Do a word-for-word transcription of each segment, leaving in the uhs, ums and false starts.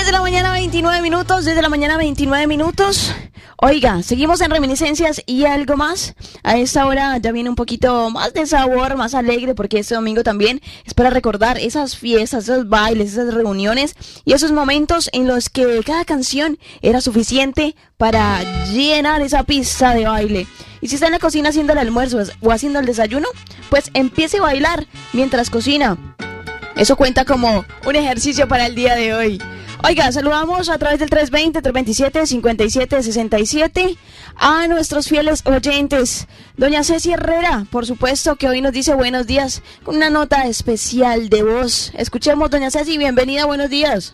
diez de la mañana, veintinueve minutos, diez de la mañana, veintinueve minutos. Oiga, seguimos en reminiscencias y algo más. A esta hora ya viene un poquito más de sabor, más alegre, porque este domingo también es para recordar esas fiestas, esos bailes, esas reuniones y esos momentos en los que cada canción era suficiente para llenar esa pista de baile. Y si está en la cocina haciendo el almuerzo o haciendo el desayuno, pues empiece a bailar mientras cocina. Eso cuenta como un ejercicio para el día de hoy. Oiga, saludamos a través del tres veinte, tres veintisiete, cincuenta y siete sesenta y siete a nuestros fieles oyentes. Doña Ceci Herrera, por supuesto, que hoy nos dice buenos días con una nota especial de voz. Escuchemos, doña Ceci, bienvenida, buenos días.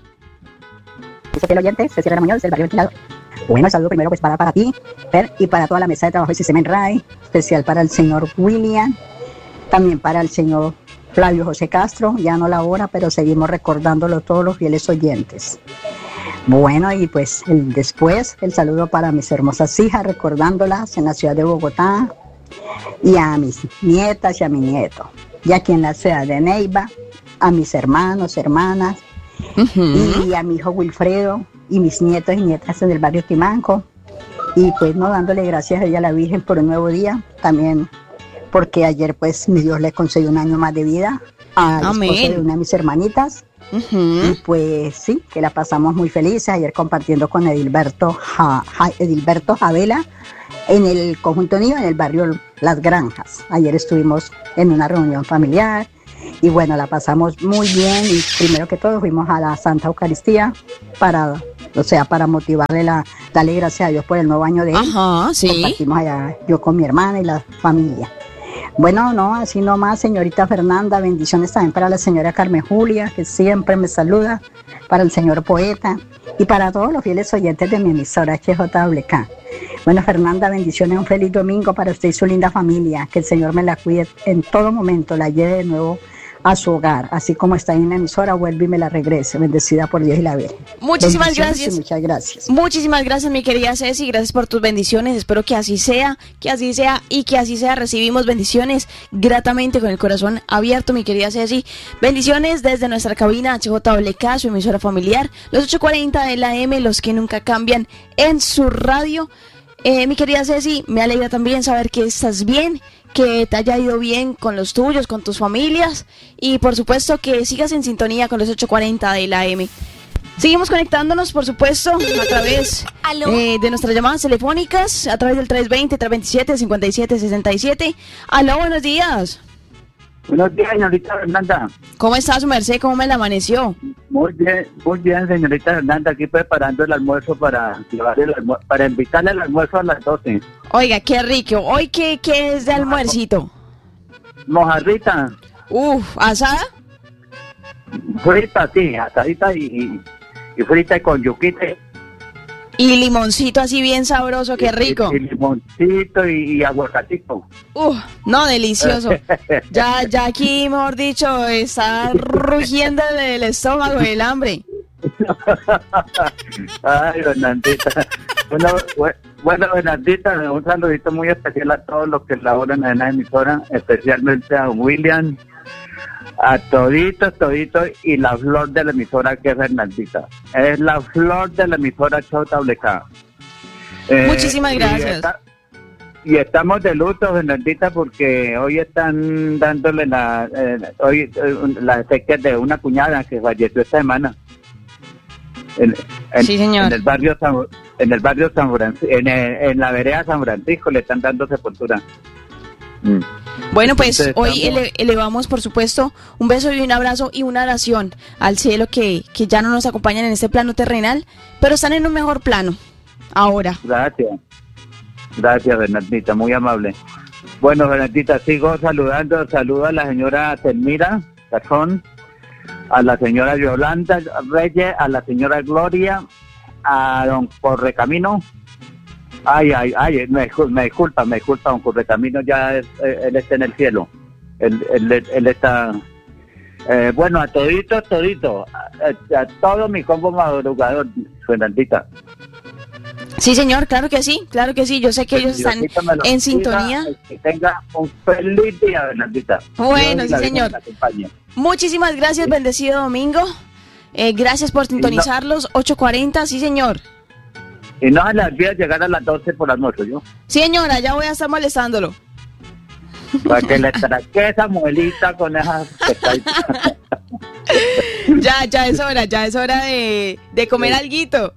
Dice fiel oyente, Ceci Herrera Muñoz, del barrio Ventilador. Bueno, el saludo primero pues para, para ti, Per, y para toda la mesa de trabajo de Sistemen Ray, especial para el señor William, también para el señor Flavio José Castro, ya no labora, pero seguimos recordándolo todos los fieles oyentes. Bueno, y pues el, después el saludo para mis hermosas hijas, recordándolas en la ciudad de Bogotá, y a mis nietas y a mi nieto. Y aquí en la ciudad de Neiva, a mis hermanos, hermanas, uh-huh. y a mi hijo Wilfredo, y mis nietos y nietas en el barrio Timanco. Y pues no dándole gracias a ella, la Virgen, por un nuevo día, también porque ayer pues mi Dios le concedió un año más de vida a la esposa de una de mis hermanitas. Uh-huh. Y pues sí, que la pasamos muy felices ayer compartiendo con Edilberto, ja, ja, Edilberto Javela en el Conjunto Nido, en el barrio Las Granjas. Ayer estuvimos en una reunión familiar y bueno, la pasamos muy bien y primero que todo fuimos a la Santa Eucaristía para, o sea, para motivarle, la, darle gracias a Dios por el nuevo año de él. Ajá, sí. Compartimos allá yo con mi hermana y la familia. Bueno, no, así nomás, señorita Fernanda, bendiciones también para la señora Carmen Julia, que siempre me saluda, para el señor Poeta y para todos los fieles oyentes de mi emisora H J W K. Bueno, Fernanda, bendiciones, un feliz domingo para usted y su linda familia, que el Señor me la cuide en todo momento, la lleve de nuevo a su hogar, así como está en la emisora, vuelve y me la regrese, bendecida por Dios y la Virgen. Muchísimas gracias. Muchas gracias. Muchísimas gracias, mi querida Ceci, gracias por tus bendiciones, espero que así sea, que así sea y que así sea, recibimos bendiciones gratamente con el corazón abierto, mi querida Ceci. Bendiciones desde nuestra cabina H J W K, su emisora familiar, los ocho cuarenta de la M, los que nunca cambian en su radio. Eh, mi querida Ceci, me alegra también saber que estás bien, que te haya ido bien con los tuyos, con tus familias y por supuesto que sigas en sintonía con los ocho cuarenta de la M. Seguimos conectándonos, por supuesto, a través eh, de nuestras llamadas telefónicas, a través del tres veinte, tres veintisiete, cincuenta y siete sesenta y siete. Aló, buenos días. Buenos días, señorita Fernanda. ¿Cómo está su merced? ¿Cómo me la amaneció? Muy bien, muy bien, señorita Fernanda, aquí preparando el almuerzo para llevar el almu- para invitarle al almuerzo a las doce. Oiga, qué rico. ¿Hoy qué, qué es de almuercito? Mojarrita. Uf, ¿asada? Frita, sí, asadita y, y, y frita y con yuquita. Y limoncito así bien sabroso, qué rico. Y, y limoncito y, y aguacatito. Uf, no, delicioso. Ya, ya aquí, mejor dicho, está rugiendo el estómago, el hambre. Ay, Fernandita. Bueno, bueno, Fernandita, un saludito muy especial a todos los que laboran en la emisora, especialmente a William, a toditos, toditos, y la flor de la emisora que es Fernandita. Es la flor de la emisora H J W K. Eh, Muchísimas gracias. Y, está, y estamos de luto, Fernandita, porque hoy están dándole la, eh, hoy, eh, las exequias de una cuñada que falleció esta semana. En, en, sí, señor. En el barrio San, en el barrio San Francisco, en, en la vereda San Francisco le están dando sepultura. Mm. Bueno, pues Entonces, hoy ele- elevamos, por supuesto, un beso y un abrazo y una oración al cielo que, que ya no nos acompañan en este plano terrenal, pero están en un mejor plano ahora. Gracias. Gracias, Bernardita, muy amable. Bueno, Bernardita, sigo saludando. Saludo a la señora Telmira Cazón, a la señora Yolanda Reyes, a la señora Gloria, a don Correcamino. Ay, ay, ay, me, me disculpa, me disculpa, don Correcamino, ya es, él está en el cielo. Él, él, él está... Eh, bueno, a todito, todito, a, a todo mi combo madrugador, Fernandita. Sí, señor, claro que sí, claro que sí. Yo sé que ellos están en sintonía. Que tenga un feliz día, Fernandita. Bueno, sí, señor. Muchísimas gracias, sí. Bendecido domingo. Eh, gracias por sintonizarlos. ocho cuarenta, sí, señor. Y no se les olvide llegar a las doce por almuerzo, ¿yo? Sí, señora, ya voy a estar molestándolo. Para que le traque esa muelita con esas pecaditas. Ya, ya es hora, ya es hora de, de comer alguito.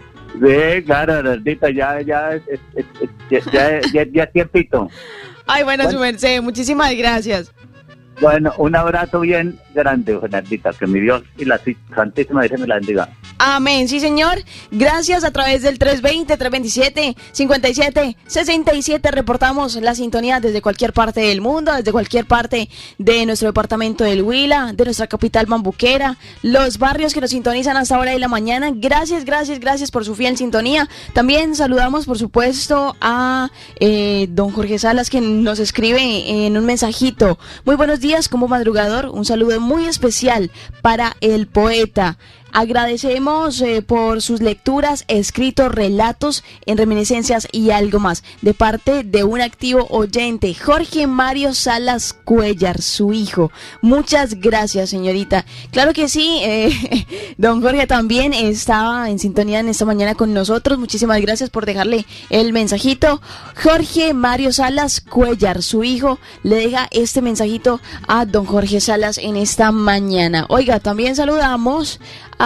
Sí, claro, Nardita, ya, ya, es, es, es, es, ya, ya, ya, ya es tiempito. Ay, bueno, Bueno. su merced, muchísimas gracias. Bueno, un abrazo bien grande, Nardita, que mi Dios y la Santísima Virgen me la bendiga. Amén, sí, señor. Gracias a través del tres veinte, tres veintisiete, cincuenta y siete, sesenta y siete. Reportamos la sintonía desde cualquier parte del mundo, desde cualquier parte de nuestro departamento del Huila, de nuestra capital Mambuquera, los barrios que nos sintonizan hasta ahora de la mañana. Gracias, gracias, gracias por su fiel sintonía. También saludamos, por supuesto, a eh, don Jorge Salas, que nos escribe en un mensajito. Muy buenos días, como madrugador. Un saludo muy especial para el poeta. Agradecemos eh, por sus lecturas, escritos, relatos en reminiscencias y algo más, de parte de un activo oyente, Jorge Mario Salas Cuellar, su hijo. Muchas gracias, señorita. Claro que sí, eh, don Jorge también estaba en sintonía en esta mañana con nosotros. Muchísimas gracias por dejarle el mensajito. Jorge Mario Salas Cuellar, su hijo, le deja este mensajito a don Jorge Salas en esta mañana. Oiga, también saludamos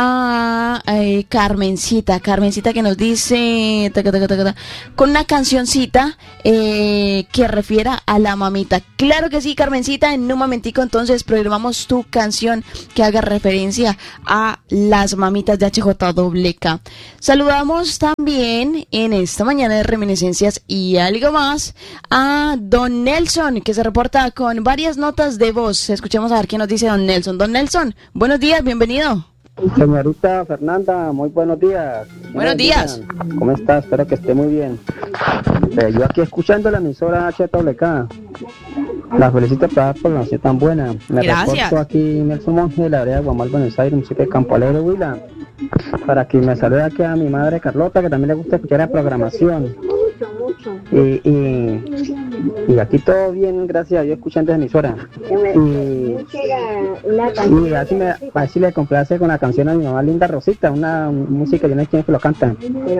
a eh, Carmencita, Carmencita que nos dice taca, taca, taca, taca, con una cancioncita eh, que refiera a la mamita. Claro que sí, Carmencita, en un momentico entonces programamos tu canción que haga referencia a las mamitas de H J W K. Saludamos también en esta mañana de reminiscencias y algo más a don Nelson, que se reporta con varias notas de voz. Escuchemos a ver qué nos dice don Nelson. Don Nelson, buenos días, bienvenido. Señorita Fernanda, muy buenos días. Buenos días. ¿Cómo está? Espero que esté muy bien. Eh, yo aquí escuchando la emisora H W K. La felicito por por la noche tan buena. Me Gracias. reporto aquí Nelson Monge de la área de Guamal, Buenos Aires, municipio de Campo Alegre, Huila. Para que me salude aquí a mi madre Carlota, que también le gusta escuchar la programación. Y, y, y aquí todo bien, gracias a Dios, escuchando esa emisora. Y, y así, me, así le complace con la canción a mi mamá Linda Rosita, una música, yo no sé quién es que lo canta.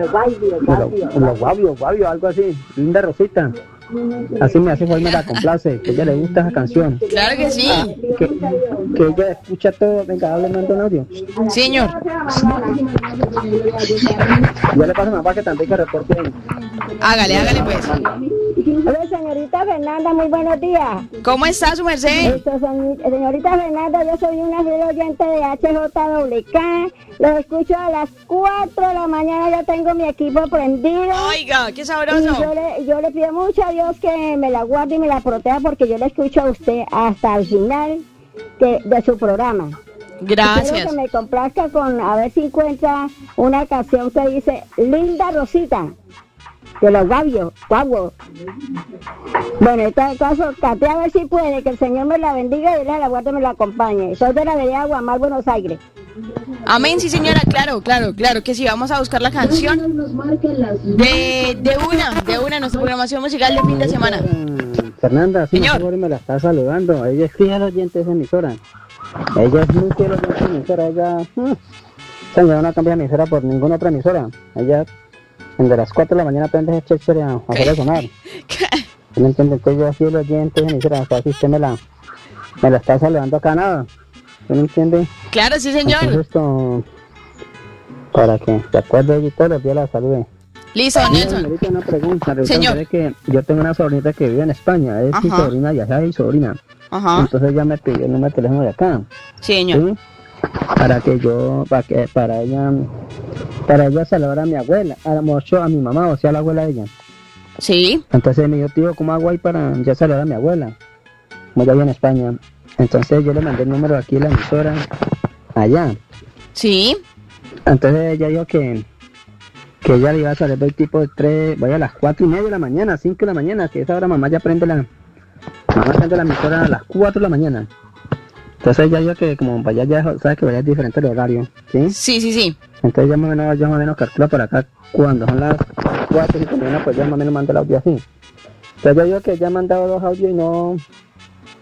Los guabios, guabios, algo así, Linda Rosita. Así me hace, me la complace, que a ella le gusta esa canción. Claro que sí. Ah, que, que ella escucha todo. Venga, hable, manda un audio. Señor. Yo le paso a mi papá que también que reporte ahí. Hágale, hágale pues. Hola, señorita Fernanda, muy buenos días. ¿Cómo está su merced? Esto, señorita Fernanda, yo soy una fiel oyente de H J W K. Los escucho a las cuatro de la mañana, ya tengo mi equipo prendido. Oiga, qué Y sabroso. yo le, yo le pido mucho a Dios que me la guarde y me la proteja, porque yo le escucho a usted hasta el final de, de su programa. Quiero Gracias. que me complazca con, a ver si encuentra una canción que dice Linda Rosita, de los guabios, guaguos. Bueno, en todo caso, cate a ver si puede, que el Señor me la bendiga y la guarde y me la acompañe. Soy de la vereda Guamal, Buenos Aires. Amén, sí señora, claro, claro, claro que sí. Vamos a buscar la canción de, de una, de una, nuestra programación musical de fin de semana. Fernanda, sí, Señor. me la está saludando. Ella es fiel oyente de esa emisora. Ella es muy fiel oyente de esa emisora. Ella, mm, señora, no cambia de emisora por ninguna otra emisora. Ella, de las cuatro de la mañana, aprende ese chévere a hacerla sonar. ¿No entiende? Entonces yo fiel oyente de esa emisora. O sea, si usted me la, me la está saludando acá, nada. ¿No entiende? Claro, sí señor. Entonces, esto, para que se acuerde y todos los días la salude. Listo, don Mira, Nelson. señorita, una pregunta. Resulta Señor. de que yo tengo una sobrinita que vive en España. Es mi Ajá. sobrina, ya sabe, mi sobrina. Ajá. Entonces ella me pidió el número de teléfono de acá. Sí, señor. ¿Sí? Para que yo, para que, para ella, para ella saludar a mi abuela, a la mocho, a mi mamá, o sea, a la abuela de ella. Sí. Entonces me dijo, tío, ¿cómo hago ahí para ya saludar a mi abuela? Como ella vive en España. Entonces yo le mandé el número aquí de la emisora, allá. Sí. Entonces ella dijo que, que ella le iba a salir el tipo de tres, vaya a las cuatro y media de la mañana, cinco de la mañana, que esa hora mamá ya prende la, mamá prende la emisora a las cuatro de la mañana. Entonces ella dijo que como vaya ya, sabes que vaya es diferente el horario, ¿sí? Sí, sí, sí. Entonces ya más o menos, ya más o menos calcula por acá cuando son las cuatro y cinco de la mañana, pues ya más o menos manda el audio así. Entonces yo digo que ya ha mandado dos audios y no,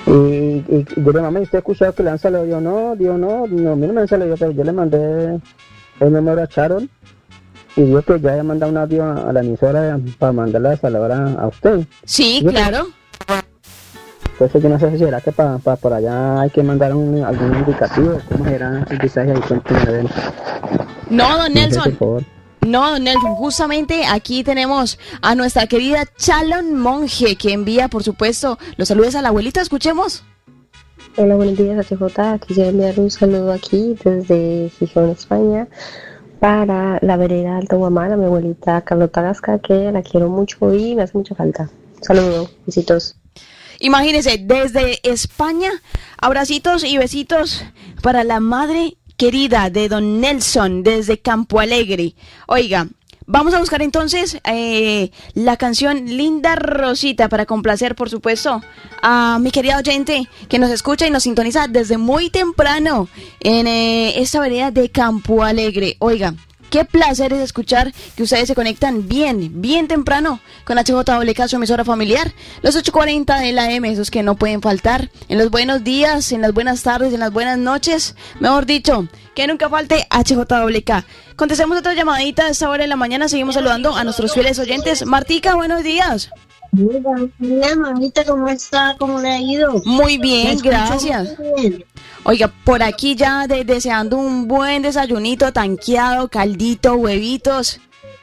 Y, y, y yo le mamá, ¿usted ha escuchado que le han saludado? Yo no, Dios no, no, a mí no me han saludado, pero yo le mandé el número a Sharon y dijo que ya había mandado un audio a, a la emisora para mandarle a saludar a, a usted. Sí, yo claro. Entonces yo no sé si será que para pa, por allá hay que mandar un, algún indicativo, ¿cómo será el mensaje ahí? Cuénteme, a ver. No, don Nelson. No sé, por favor. No, don Nelson, justamente aquí tenemos a nuestra querida Chalon Monje, que envía, por supuesto, los saludos a la abuelita. Escuchemos. Hola, buenos días, H J. Quisiera enviar un saludo aquí desde Gijón, España, para la vereda Alto Guamar, a mi abuelita Carlota Gasca, que la quiero mucho y me hace mucha falta. Saludos, besitos. Imagínense, desde España, abracitos y besitos para la madre querida de don Nelson, desde Campo Alegre. Oiga, vamos a buscar entonces eh, la canción Linda Rosita para complacer, por supuesto, a mi querida oyente que nos escucha y nos sintoniza desde muy temprano en eh, esta vereda de Campo Alegre. Oiga, qué placer es escuchar que ustedes se conectan bien, bien temprano con H J W K, su emisora familiar. Los ocho cuarenta de la M, esos que no pueden faltar. En los buenos días, en las buenas tardes, en las buenas noches. Mejor dicho, que nunca falte H J W K. Contestemos otra llamadita a esta hora de la mañana. Seguimos saludando a nuestros fieles oyentes. Martica, buenos días. Hola, mamita, ¿cómo está? ¿Cómo le ha ido? Muy bien, gracias. Muy bien. Oiga, por aquí ya de, deseando un buen desayunito, tanqueado, caldito, huevitos.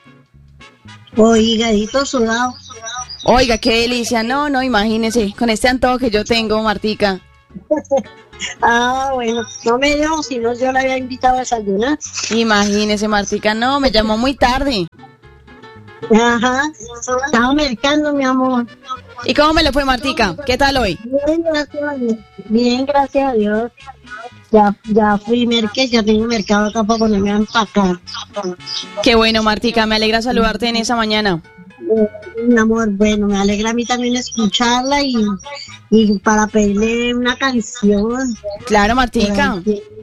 O higadito sudado. Oiga, qué delicia. No, no, imagínese, con este antojo que yo tengo, Martica. Ah, bueno, no me dio, si no yo la había invitado a desayunar. Imagínese, Martica, no, me llamó muy tarde. Ajá, estaba mercando, mi amor. ¿Y cómo me le fue, Martica? ¿Qué tal hoy? Bien, gracias a Dios. Bien, gracias a Dios. Ya, ya fui merque, ya tengo mercado acá para ponerme a empacar. Qué bueno, Martica, me alegra saludarte en esa mañana. Mi amor, bueno, me alegra a mí también escucharla y, y para pedirle una canción. Claro, Martica.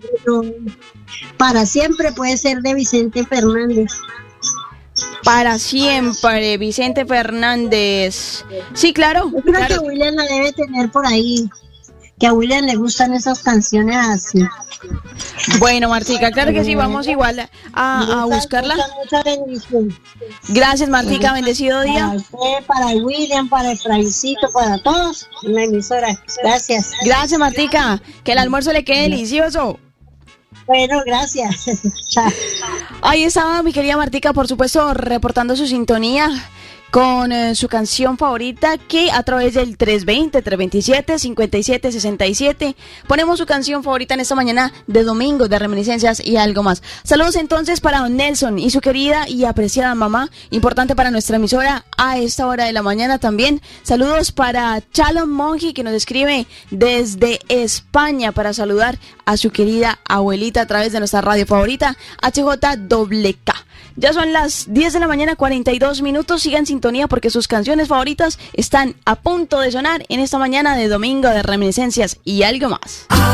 Para siempre puede ser de Vicente Fernández. Para siempre, Vicente Fernández. Sí, claro. Yo creo claro. que William la debe tener por ahí. Que a William le gustan esas canciones así. Bueno, Martica, claro que sí, vamos igual a, a buscarla. Mucha, mucha bendición. Gracias, Martica, bendecido día. Para usted, para William, para Efraíncito, para todos en la emisora. Gracias. Gracias, Martica, que el almuerzo le quede delicioso. Bueno, gracias. Ahí estaba mi querida Martica, por supuesto, reportando su sintonía con eh, su canción favorita, que a través del tres veinte, tres veintisiete, cincuenta y siete sesenta y siete ponemos su canción favorita en esta mañana de domingo de reminiscencias y algo más. Saludos entonces para don Nelson y su querida y apreciada mamá, importante para nuestra emisora a esta hora de la mañana también. Saludos para Chalon Monji, que nos escribe desde España para saludar a su querida abuelita a través de nuestra radio favorita H J W K. Ya son las diez de la mañana, cuarenta y dos minutos. Sigan en sintonía porque sus canciones favoritas están a punto de sonar en esta mañana de domingo de reminiscencias y algo más.